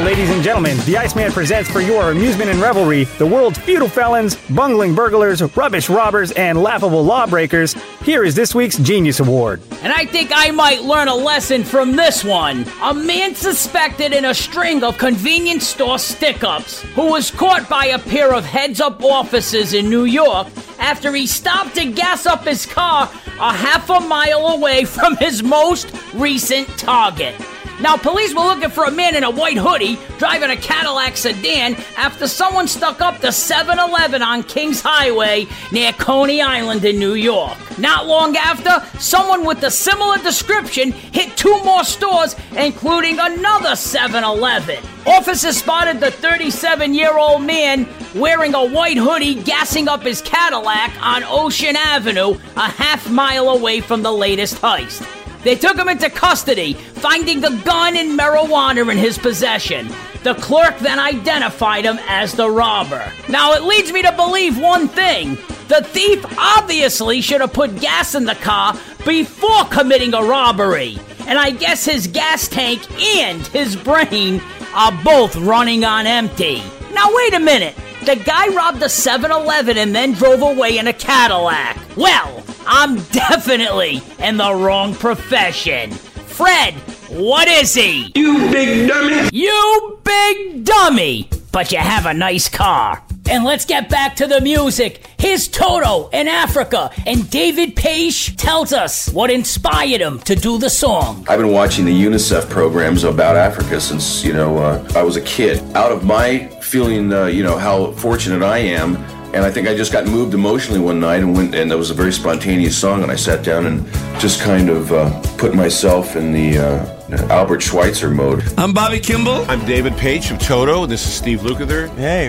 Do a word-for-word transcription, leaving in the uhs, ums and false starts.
now, ladies and gentlemen, the Iceman presents for your amusement and revelry the world's feudal felons, bungling burglars, rubbish robbers, and laughable lawbreakers. Here is this week's Genius Award. And I think I might learn a lesson from this one. A man suspected in a string of convenience store stick-ups who was caught by a pair of heads-up officers in New York after he stopped to gas up his car a half a mile away from his most recent target. Now, police were looking for a man in a white hoodie driving a Cadillac sedan after someone stuck up the seven eleven on Kings Highway near Coney Island in New York. Not long after, someone with a similar description hit two more stores, including another seven eleven. Officers spotted the thirty-seven-year-old man wearing a white hoodie gassing up his Cadillac on Ocean Avenue, a half mile away from the latest heist. They took him into custody, finding a gun and marijuana in his possession. The clerk then identified him as the robber. Now, it leads me to believe one thing. The thief obviously should have put gas in the car before committing a robbery. And I guess his gas tank and his brain are both running on empty. Now, wait a minute. The guy robbed a seven eleven and then drove away in a Cadillac. Well, I'm definitely in the wrong profession. Fred, what is he? You big dummy! You big dummy! But you have a nice car. And let's get back to the music. Here's Toto in Africa, and David Page tells us what inspired him to do the song. I've been watching the UNICEF programs about Africa since, you know, uh, I was a kid. Out of my feeling, uh, you know, how fortunate I am, and I think I just got moved emotionally one night and went, and it was a very spontaneous song, and I sat down and just kind of uh, put myself in the uh, Albert Schweitzer mode. I'm Bobby Kimball. I'm David Page from Toto. This is Steve Lukather. Hey,